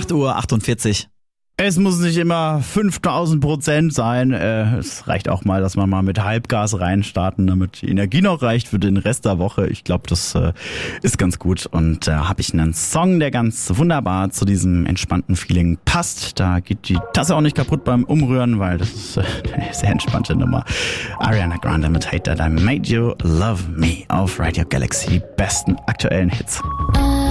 8:48 Uhr. Es muss nicht immer 5000% sein. Es reicht auch mal, dass man mal mit Halbgas reinstarten, damit die Energie noch reicht für den Rest der Woche. Ich glaube, das ist ganz gut. Und da habe ich einen Song, der ganz wunderbar zu diesem entspannten Feeling passt. Da geht die Tasse auch nicht kaputt beim Umrühren, weil das ist eine sehr entspannte Nummer. Ariana Grande mit Hate That I Made You Love Me auf Radio Galaxy. Die besten aktuellen Hits.